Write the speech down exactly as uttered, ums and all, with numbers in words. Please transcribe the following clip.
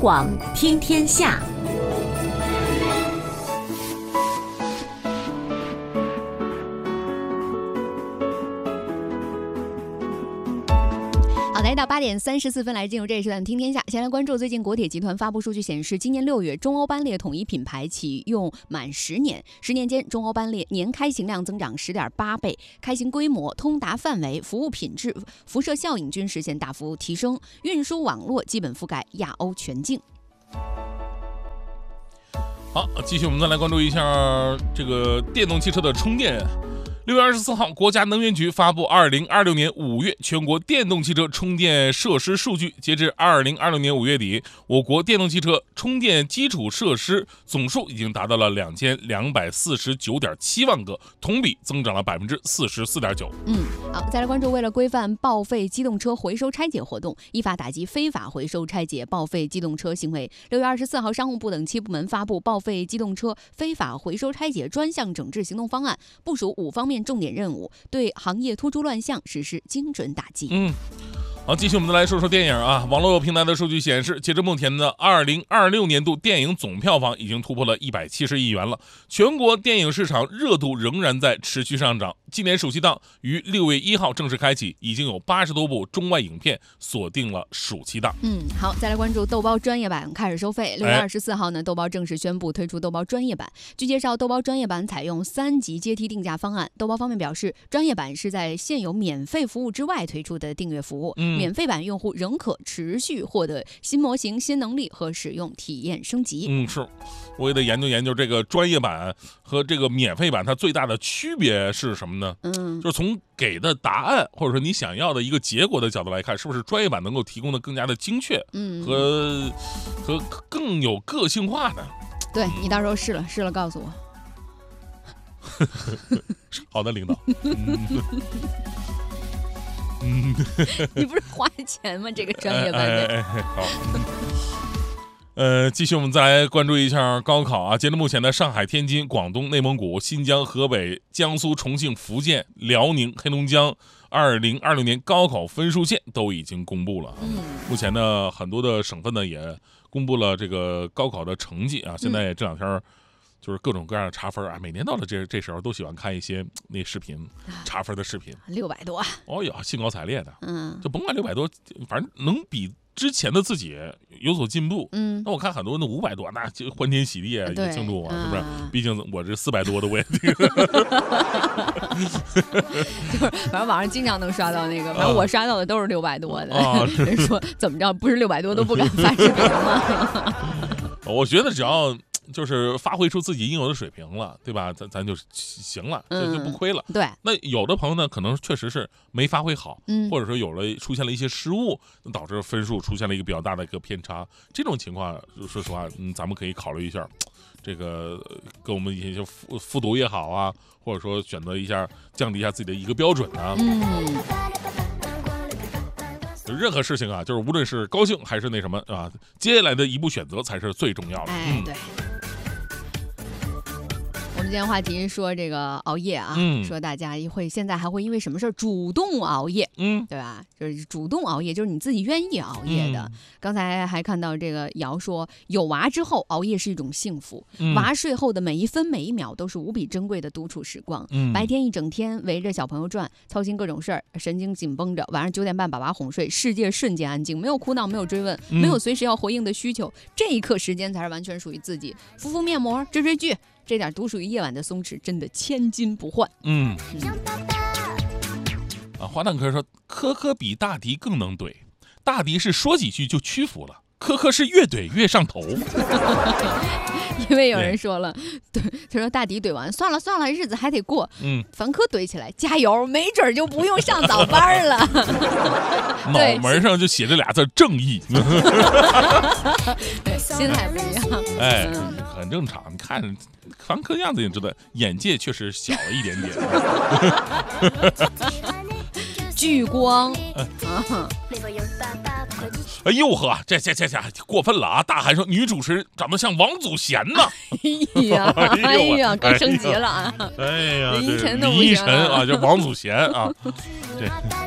广听天下。 好，来到八点三十四分，来进入这一时段听天下。先来关注最近国铁集团发布数据显示，今年六月中欧班列统一品牌启用满十年，十年间中欧班列年开行量增长十点八倍，开行规模、通达范围、服务品质、辐射效应均实现大幅提升，运输网络基本覆盖亚欧全境。 好，继续我们再来关注一下这个电动汽车的充电。六月二十四号，国家能源局发布二零二六年五月全国电动汽车充电设施数据。截至二零二六年五月底，我国电动汽车充电基础设施总数已经达到了两千两百四十九点七万个，同比增长了百分之四十四点九。 嗯，好，再来关注，为了规范报废机动车回收拆解活动，依法打击非法回收拆解报废机动车行为。六月二十四号，商务部等七部门发布报废机动车非法回收拆解专项整治行动方案，部署五方面重点任务，对行业突出乱象实施精准打击。 嗯。好，继续我们再来说说电影啊。网络平台的数据显示，截至目前的二零二六年度电影总票房已经突破了一百七十亿元了。全国电影市场热度仍然在持续上涨。今年暑期档于六月一号正式开启，已经有八十多部中外影片锁定了暑期档。 嗯，好，再来关注豆包专业版开始收费。六月二十四号呢，豆包正式宣布推出豆包专业版。据介绍，豆包专业版采用三级阶梯定价方案。豆包方面表示，专业版是在现有免费服务之外推出的订阅服务。嗯免费版用户仍可持续获得新模型、新能力和使用体验升级。 嗯，是，我也得研究研究这个专业版和这个免费版它最大的区别是什么呢？嗯，就是从给的答案或者说你想要的一个结果的角度来看，是不是专业版能够提供的更加的精确，嗯，和和更有个性化的？ 对，你到时候试了试了告诉我。 好的，领导。嗯嗯， 你不是花钱吗？这个专业版的。 哎哎哎好。呃，继续我们再来关注一下高考啊。截至目前呢，上海、天津、广东、内蒙古、新疆、河北、江苏、重庆、福建、辽宁、黑龙江二零二六年高考分数线都已经公布了。嗯，目前呢，很多的省份呢也公布了这个高考的成绩啊。现在这两天。就是各种各样的查分啊，每年到了这这时候都喜欢看一些那视频查分的视频， 六百多， 哦呀，兴高采烈的，嗯，就甭管六百多，反正能比之前的自己有所进步，嗯，那我看很多那五百多，那就欢天喜地也庆祝啊，是不是？毕竟我这四百多的我也， 就是反正网上经常能刷到那个，反正我刷到的都是六百多的，人说怎么着不是六百多都不敢发视频吗？ 我觉得只要。就是发挥出自己应有的水平了，对吧？咱咱就行了，就就不亏了。 对， 那有的朋友呢，可能确实是没发挥好，嗯，或者说有了出现了一些失误，导致分数出现了一个比较大的一个偏差。这种情况，说实话，嗯，咱们可以考虑一下，这个跟我们一些复复读也好啊，或者说选择一下降低一下自己的一个标准啊。嗯。任何事情啊，就是无论是高兴还是那什么啊，接下来的一步选择才是最重要的。 哎，对。我们今天话题是说这个熬夜啊，嗯、说大家会现在还会因为什么事儿主动熬夜，嗯，对吧？就是主动熬夜，就是你自己愿意熬夜的。嗯、刚才还看到这个瑶说，有娃之后熬夜是一种幸福，嗯、娃睡后的每一分每一秒都是无比珍贵的独处时光。嗯、白天一整天围着小朋友转，操心各种事儿，神经紧绷着，晚上九点半把娃哄睡，世界瞬间安静，没有哭闹，没有追问，嗯、没有随时要回应的需求，这一刻时间才是完全属于自己。敷敷面膜，追追剧。这点独属于夜晚的松弛，真的千金不换。嗯， 啊，花旦哥说，科科比大迪更能怼，大迪是说几句就屈服了，科科是越怼越上头。 因为有人说了，对，他说大迪怼完，算了算了，日子还得过。嗯，凡科怼起来，加油，没准就不用上早班了。 脑门上就写着俩字正义。 对，心态不一样。 哎，嗯、很正常。你看凡科样子，你知道，眼界确实小了一点点。 聚光。 啊哎呦呵，这这这这过分了啊！大喊说女主持人长得像王祖贤呢。 哎呀，哎呀，该升级了啊！ 哎呀， 凌晨的凌晨啊，叫王祖贤啊，对。